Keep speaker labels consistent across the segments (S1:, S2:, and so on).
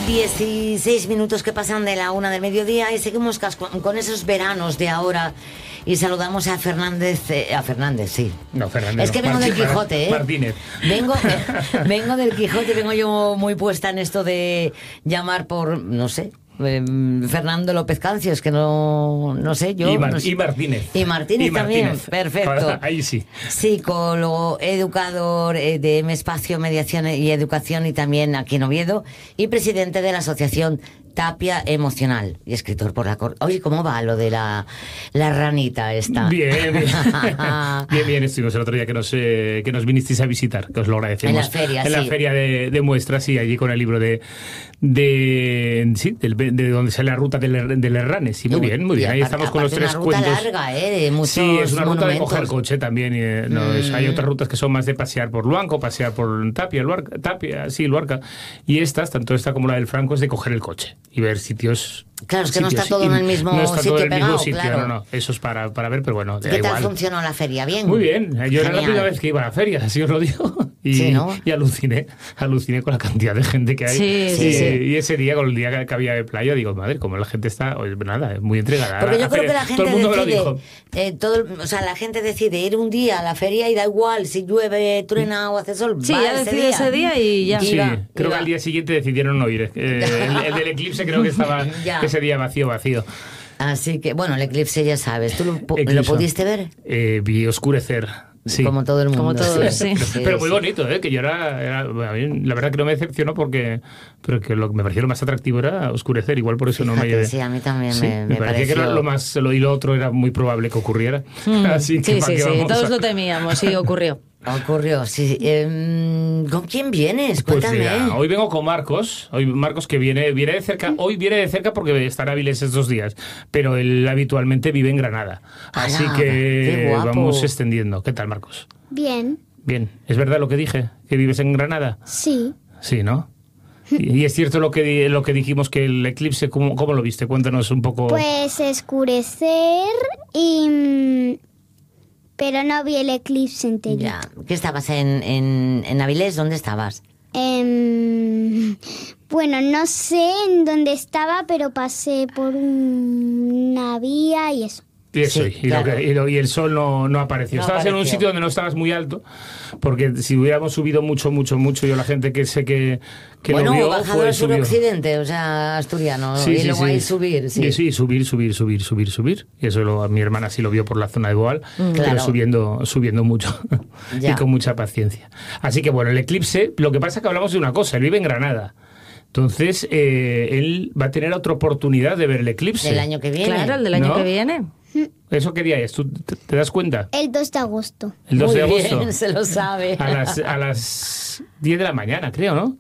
S1: 16 minutos que pasan de la 1 del mediodía y seguimos con esos veranos de ahora y saludamos a Fernández, sí.
S2: No, Fernández.
S1: Es que vengo del Quijote,
S2: Martínez.
S1: Vengo del Quijote, vengo yo muy puesta en esto de llamar por, no sé, Fernando López Cancio, es que no sé yo.
S2: Y
S1: Martínez.
S2: Y
S1: Martínez también, perfecto.
S2: Ahí sí.
S1: Psicólogo, educador de M Espacio, Mediación y Educación, y también aquí en Oviedo, y presidente de la asociación Tapia Emocional y escritor por la corte. Oye, ¿cómo va lo de la ranita esta?
S2: Bien. Bien, estuvimos el otro día que nos vinisteis a visitar, que os lo agradecemos.
S1: En la feria,
S2: la feria de muestras, y allí con el libro de donde sale la ruta del Herranes. Y muy bien. Ahí estamos con los tres cuentos.
S1: Es una ruta larga, de muchos
S2: sí, es una ruta de
S1: monumentos.
S2: coger coche también. Hay otras rutas que son más de pasear por Luanco, pasear por Tapia, Luarca. Y tanto esta como la del Franco, es de coger el coche y ver sitios.
S1: Claro, es que no está todo en el mismo sitio pegado, claro.
S2: No, eso es para ver, pero bueno,
S1: ¿Qué tal funcionó la feria? ¿Bien?
S2: Muy bien, yo era la primera vez que iba a la feria, así os lo digo. Y,
S1: sí, ¿no?
S2: Y aluciné con la cantidad de gente que hay.
S1: Sí.
S2: Y ese día, con el día que había de playa, digo, madre, como la gente está, muy entregada.
S1: Porque yo creo que la gente
S2: todo el mundo
S1: decide,
S2: me lo dijo.
S1: la gente decide ir un día a la feria y da igual si llueve, truena o hace sol.
S3: Sí, ya decide ese día y ya.
S2: Sí, creo que al día siguiente decidieron no ir. El del eclipse creo que estaba ese día vacío.
S1: Así que, bueno, el eclipse ya sabes. ¿Tú lo pudiste ver?
S2: Vi oscurecer. Sí.
S1: Como todo el mundo.
S3: Como todos, sí.
S2: Pero muy bonito, que yo era la verdad que no me decepcionó pero que lo que me pareció lo más atractivo era oscurecer, igual por eso. Fíjate, no me llevé.
S1: Sí, a mí también
S2: me parecía que lo otro era muy probable que ocurriera. Así que
S3: sí, todos lo temíamos, sí, ocurrió.
S1: Ocurrió, sí. ¿Con quién vienes? Cuéntame.
S2: Pues mira, hoy vengo con Marcos. Hoy Marcos, que viene de cerca. Hoy viene de cerca porque está en Avilés estos días. Pero él habitualmente vive en Granada. Así que vamos extendiendo. ¿Qué tal, Marcos?
S4: Bien.
S2: Bien. ¿Es verdad lo que dije? ¿Que vives en Granada?
S4: Sí.
S2: Sí, ¿no? Y es cierto lo que dijimos, que el eclipse, ¿cómo lo viste? Cuéntanos un poco.
S4: Pues escurecer pero no vi el eclipse entero.
S1: Ya. ¿Qué estabas en Avilés? ¿Dónde estabas?
S4: Bueno, no sé en dónde estaba, pero pasé por una vía y eso.
S2: Y eso,
S1: Sí, claro.
S2: y el sol no apareció. Estabas en un sitio donde no estabas muy alto, porque si hubiéramos subido mucho, yo la gente que sé que
S1: bueno,
S2: lo vio,
S1: bajado al suroccidente, o sea, asturiano, y luego ahí subir.
S2: Sí, subir. Y eso mi hermana sí lo vio por la zona de Boal, pero subiendo mucho y con mucha paciencia. Así que bueno, el eclipse, lo que pasa es que hablamos de una cosa, él vive en Granada. Entonces, él va a tener otra oportunidad de ver el eclipse.
S1: Del año que viene.
S3: Claro, el del año que viene.
S2: ¿Eso qué día es? ¿Tú te das cuenta?
S4: El 2 de agosto.
S2: El 2 de agosto.
S1: Bien, se lo sabe.
S2: A las 10 de la mañana, creo, ¿no?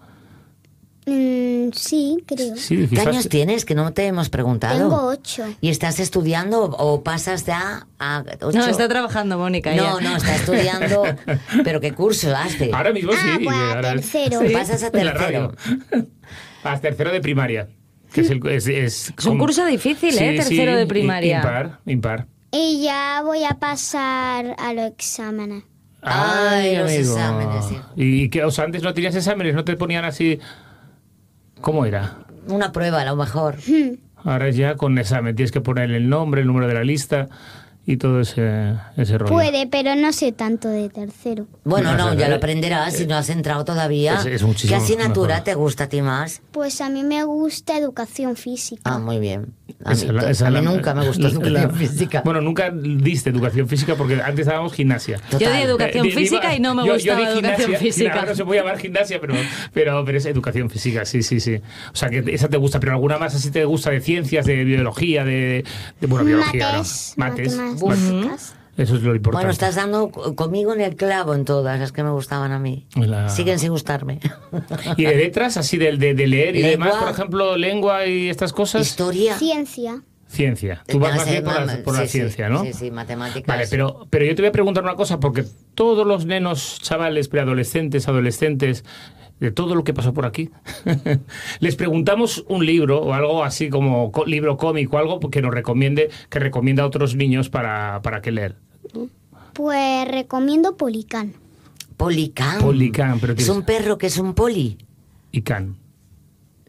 S4: Sí, creo.
S2: Sí,
S1: ¿Qué años tienes? Que no te hemos preguntado.
S4: Tengo 8.
S1: ¿Y estás estudiando o pasas ya a 8?
S3: No, está trabajando, Mónica.
S1: No, está estudiando. ¿Pero qué curso hace?
S2: Ahora mismo sí.
S4: Pues a tercero.
S1: Sí. Pasas a
S2: En la
S1: tercero.
S2: radio. A tercero de primaria. Que es
S3: un curso difícil, tercero de primaria.
S2: Impar.
S4: Y ya voy a pasar a los exámenes.
S1: Ay, los
S2: amigo.
S1: exámenes, sí.
S2: ¿Y que, antes no tenías exámenes? ¿No te ponían así? ¿Cómo era?
S1: Una prueba, a lo mejor.
S2: Ahora ya con examen tienes que poner el nombre, el número de la lista y todo ese rollo.
S4: Puede, pero no sé tanto de tercero.
S1: Bueno, no, ya lo aprenderás si no has entrado todavía.
S2: Es muchísimo
S1: ¿Qué asignatura
S2: mejor.
S1: te gusta a ti más?
S4: Pues a mí me gusta educación física.
S1: Ah, muy bien. A
S2: Esa
S1: mí nunca me gustó educación física.
S2: Bueno, nunca diste educación física porque antes dábamos gimnasia.
S1: Total.
S3: Yo di educación física y no me gustaba
S2: di
S3: educación
S2: gimnasia,
S3: física.
S2: Ahora no se puede llamar gimnasia, pero es educación física, sí. O sea, que esa te gusta, pero alguna más así te gusta de ciencias, de biología, bueno, biología,
S4: Mates,
S2: ¿no?
S4: matemáticas.
S2: Eso es lo importante.
S1: Bueno, estás dando conmigo en el clavo en todas las que me gustaban a mí. Siguen sin gustarme.
S2: ¿Y de letras, así de leer y
S1: Lengua.
S2: demás, por ejemplo, lengua y estas cosas?
S1: Historia.
S4: Ciencia.
S2: Tú vas más bien por la ciencia, ¿no?
S1: Sí, matemáticas.
S2: Vale, pero yo te voy a preguntar una cosa, porque todos los nenos, chavales, preadolescentes, adolescentes, de todo lo que pasó por aquí, les preguntamos un libro o algo así como libro cómico, algo que recomienda a otros niños para que leer.
S4: Pues recomiendo Policán.
S1: Policán.
S2: Policán, pero
S1: es un perro que es un poli.
S2: Y Can.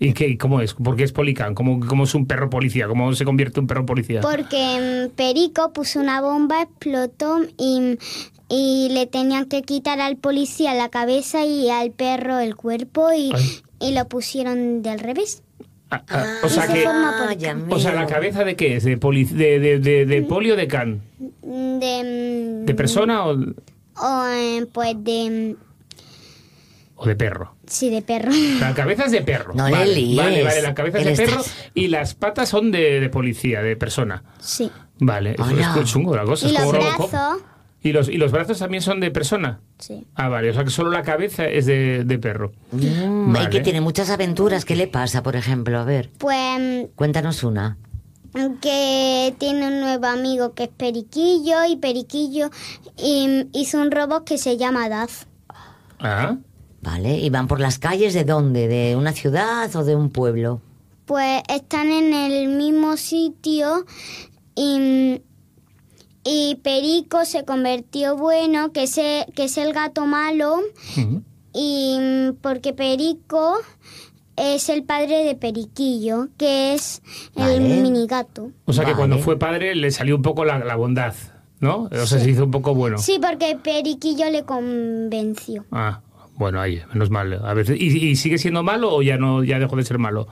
S2: ¿Y cómo es? ¿Por qué es Policán? ¿Cómo es un perro policía? ¿Cómo se convierte en un perro policía?
S4: Porque Perico puso una bomba, explotó y le tenían que quitar al policía la cabeza y al perro el cuerpo y lo pusieron del revés.
S2: O sea, ¿la cabeza de qué es? ¿De poli o de can? ¿De persona o...?
S4: Pues de...
S2: ¿O de perro?
S4: Sí, de perro.
S2: La cabeza es de perro.
S1: No le líes.
S2: Vale, la cabeza es de perro y las patas son de policía, de persona.
S4: Sí.
S2: Vale, eso es muy chungo la cosa.
S4: Y
S2: es
S4: los
S2: como
S4: brazos...
S2: ¿Y los brazos también son de persona?
S4: Sí.
S2: Vale, o sea que solo la cabeza es de perro.
S1: Vale. Y que tiene muchas aventuras. ¿Qué le pasa, por ejemplo? A ver,
S4: Pues...
S1: cuéntanos una.
S4: que tiene un nuevo amigo que es Periquillo y Periquillo hizo un robot que se llama Daz.
S2: Ah.
S1: Vale, ¿y van por las calles de dónde? ¿De una ciudad o de un pueblo?
S4: Pues están en el mismo sitio y Perico se convirtió bueno, que es el gato malo, y porque Perico es el padre de Periquillo, que es el minigato.
S2: O sea que cuando fue padre le salió un poco la bondad, ¿no? O sea, se hizo un poco bueno.
S4: Sí, porque Periquillo le convenció.
S2: Ah, bueno, ahí, menos mal. A veces, ¿y sigue siendo malo o ya dejó de ser malo?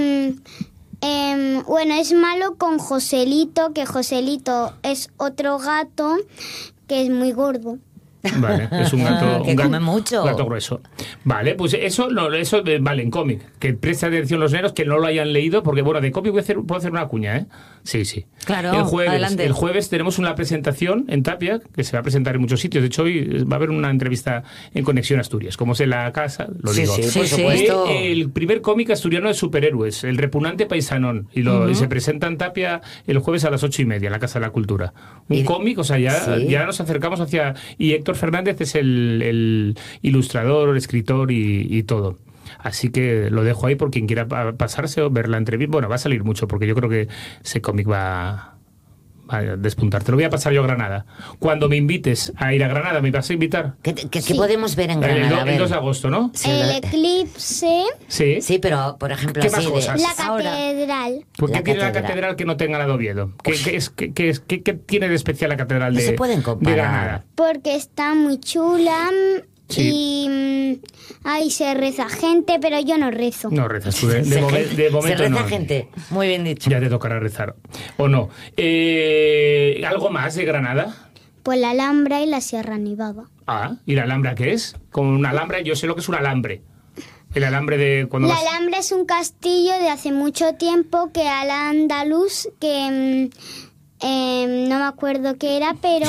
S4: Bueno, es malo con Joselito, que Joselito es otro gato que es muy gordo.
S2: Vale, es un gato
S1: que come mucho.
S2: Gato grueso. Vale, pues eso vale en cómic. Que preste atención los nenos que no lo hayan leído, porque bueno, de cómic puedo hacer una cuña, ¿eh? Sí.
S3: Claro,
S2: el jueves tenemos una presentación en Tapia, que se va a presentar en muchos sitios. De hecho, hoy va a haber una entrevista en Conexión Asturias. Como es en la casa, lo digo.
S1: Sí, por supuesto.
S2: El primer cómic asturiano de superhéroes, El repugnante paisanón. Y se presenta en Tapia el jueves a las 8:30, en la Casa de la Cultura. Un cómic, o sea, ya nos acercamos hacia... Y Héctor Fernández es el ilustrador, escritor y todo. Así que lo dejo ahí por quien quiera pasarse o ver la entrevista. Bueno, va a salir mucho porque yo creo que ese cómic va a despuntar. Te lo voy a pasar yo a Granada. Cuando me invites a ir a Granada, ¿me vas a invitar?
S1: ¿Qué podemos ver en Granada?
S2: El 2 de agosto, ¿no?
S1: Sí,
S4: el eclipse.
S2: Sí,
S1: pero por ejemplo
S2: ¿qué
S1: así
S2: más cosas?
S4: La catedral.
S2: ¿Por qué tiene la catedral que no tenga la de Oviedo? ¿Qué tiene de especial la catedral
S1: no
S2: de,
S1: se pueden comparar.
S2: de Granada?
S4: Porque está muy chula.
S2: Sí.
S4: Y ahí se reza gente, pero yo no rezo.
S2: No rezas tú, de momento
S1: se reza
S2: no.
S1: gente, muy bien dicho.
S2: Ya te tocará rezar, ¿o no? ¿Algo más de Granada?
S4: Pues la Alhambra y la Sierra Nevada.
S2: Ah, ¿y la Alhambra qué es? Con una Alhambra, yo sé lo que es un alambre. El alambre de cuando
S4: La Alhambra es un castillo de hace mucho tiempo que Al-Ándalus, que... no me acuerdo qué era, pero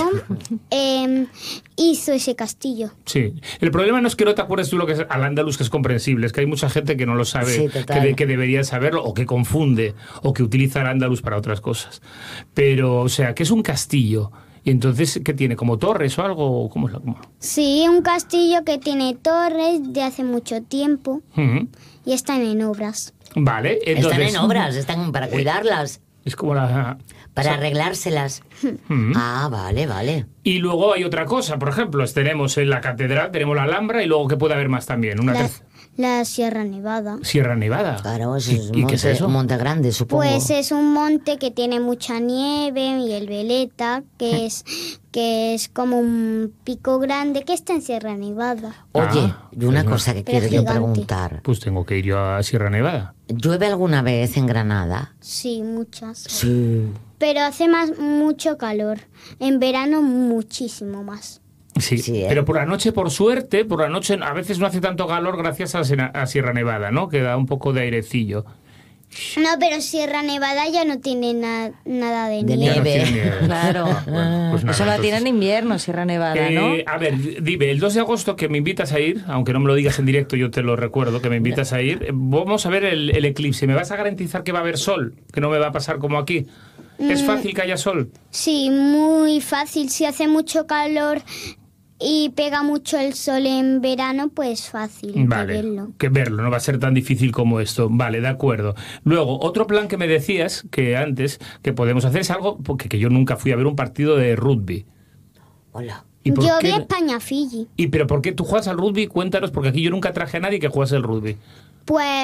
S4: hizo ese castillo.
S2: Sí. El problema no es que no te acuerdes tú lo que es Al-Ándalus, que es comprensible. Es que hay mucha gente que no lo sabe,
S1: sí,
S2: que debería saberlo, o que confunde, o que utiliza Al-Ándalus para otras cosas. Pero, o sea, que es un castillo. Y entonces, ¿qué tiene? ¿Como torres o algo? ¿Cómo es la...?
S4: Sí, un castillo que tiene torres de hace mucho tiempo y están en obras.
S2: Vale. Entonces,
S1: están en obras, están para cuidarlas.
S2: Es como la...
S1: Para arreglárselas. Ah, vale.
S2: Y luego hay otra cosa, por ejemplo, tenemos en la catedral, tenemos la Alhambra y luego ¿qué puede haber más también?
S4: La Sierra Nevada.
S2: Sierra Nevada.
S1: Claro, es
S2: ¿Y qué es eso?
S1: Un monte grande, supongo.
S4: Pues es un monte que tiene mucha nieve y el Veleta, que es como un pico grande que está en Sierra Nevada.
S1: Oye, y una cosa que quiero yo preguntar.
S2: Pues tengo que ir yo a Sierra Nevada.
S1: ¿Llueve alguna vez en Granada?
S4: Sí, muchas.
S1: Sí.
S4: Pero hace mucho calor. En verano muchísimo más.
S2: Sí, pero por la noche, por suerte, a veces no hace tanto calor gracias a Sierra Nevada, ¿no? Que da un poco de airecillo.
S4: No, pero Sierra Nevada ya no tiene nada de nieve.
S2: No tiene nieve.
S3: Claro.
S2: Bueno, pues nada,
S3: eso la
S2: entonces...
S3: tiene en invierno, Sierra Nevada, ¿no?
S2: A ver, dime, el 2 de agosto que me invitas a ir, aunque no me lo digas en directo, yo te lo recuerdo, que me invitas a ir, vamos a ver el eclipse. ¿Me vas a garantizar que va a haber sol? Que no me va a pasar como aquí. ¿Es fácil que haya sol?
S4: Sí, muy fácil. Si hace mucho calor y pega mucho el sol en verano, pues fácil verlo.
S2: Que verlo, no va a ser tan difícil como esto. Vale, de acuerdo. Luego, otro plan que me decías que antes que podemos hacer es algo, porque que yo nunca fui a ver un partido de rugby.
S1: Hola.
S4: Yo vi España-Fiji.
S2: ¿Pero por qué tú juegas al rugby? Cuéntanos, porque aquí yo nunca traje a nadie que jugase al rugby.
S4: Pues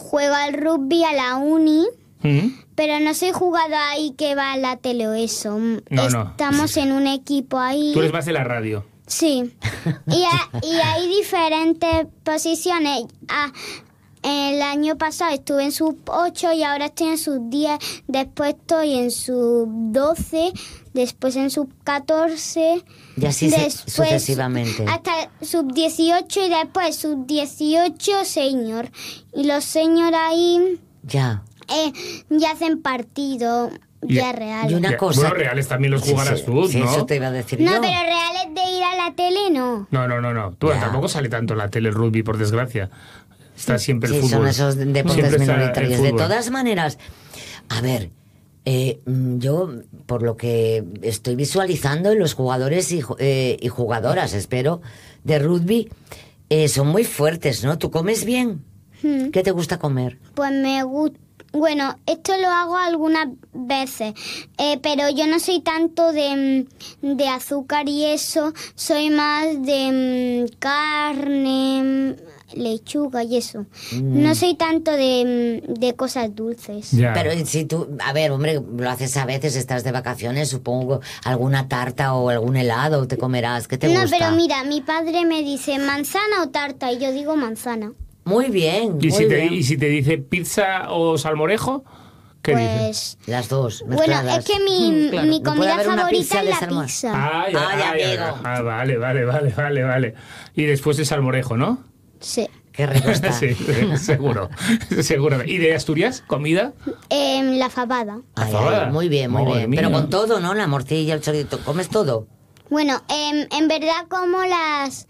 S4: juego al rugby a la uni. Pero no soy jugadora ahí que va a la tele o eso.
S2: No.
S4: Estamos en un equipo ahí.
S2: Tú eres más de la radio.
S4: Sí. Y hay diferentes posiciones. El año pasado estuve en sub 8 y ahora estoy en sub 10. Después estoy en sub 12. Después en sub 14.
S1: Y así sucesivamente.
S4: Hasta sub 18 y después sub 18 senior. Y los senior ahí...
S1: Ya
S4: hacen partido ya real.
S1: Y una cosa...
S2: Bueno, reales también los jugarás tú,
S1: sí,
S2: ¿no?
S1: Eso te iba a decir
S4: no,
S1: yo.
S4: pero reales de ir a la tele, no.
S2: No. Tú tampoco sale tanto la tele el rugby, por desgracia. Está siempre el fútbol.
S1: Son esos deportes
S2: Siempre
S1: minoritarios. De todas maneras, a ver, yo, por lo que estoy visualizando, los jugadores y jugadoras, espero, de rugby, son muy fuertes, ¿no? ¿Tú comes bien? ¿Qué te gusta comer?
S4: Pues me gusta... Bueno, esto lo hago algunas veces, pero yo no soy tanto de azúcar y eso, soy más de carne, lechuga y eso. No soy tanto de cosas dulces.
S2: Ya.
S1: Pero si tú, a ver, hombre, lo haces a veces, estás de vacaciones, supongo, alguna tarta o algún helado te comerás, ¿qué te gusta?
S4: No, pero mira, mi padre me dice manzana o tarta y yo digo manzana.
S1: Muy bien,
S2: ¿Y
S1: bien.
S2: si te dice pizza o salmorejo? ¿Qué dices?
S1: Las dos,
S4: mezcladas. Bueno, es que mi comida favorita es la pizza.
S2: Vale. Y después el salmorejo, ¿no?
S4: Sí.
S1: Qué rico está.
S2: Sí, seguro. ¿Y de Asturias, comida?
S4: La fabada.
S2: Fabada.
S1: Muy bien.
S2: Madre mía.
S1: Pero con todo, ¿no? La morcilla, el chorizo, ¿comes todo?
S4: Bueno, en verdad como las...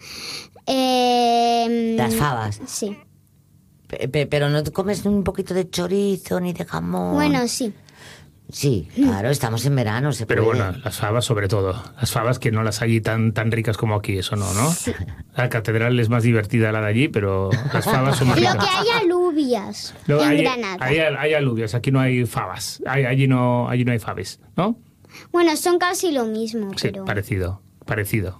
S1: las fabas.
S4: Sí.
S1: Pero no te comes un poquito de chorizo ni de jamón.
S4: Bueno, sí.
S1: Sí, claro, estamos en verano, se
S2: Pero
S1: puede.
S2: bueno, las fabas sobre todo. Las fabas que no las hay tan ricas como aquí, eso no, ¿no? Sí. La catedral es más divertida la de allí, pero las fabas son más ricas.
S4: Lo que hay alubias en Granada.
S2: Hay alubias, aquí no hay fabas. Allí no hay faves, ¿no?
S4: Bueno, son casi lo mismo,
S2: Sí,
S4: pero...
S2: parecido.